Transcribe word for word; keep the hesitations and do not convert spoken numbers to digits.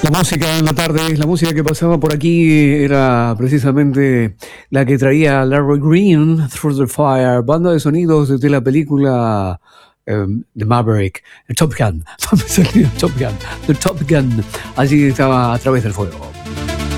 La música en la tarde, la música que pasaba por aquí era precisamente la que traía Larry Green, Through the Fire, banda de sonidos de la película um, The Maverick, The Top Gun, Top Gun, The Top Gun, allí estaba A Través del Fuego.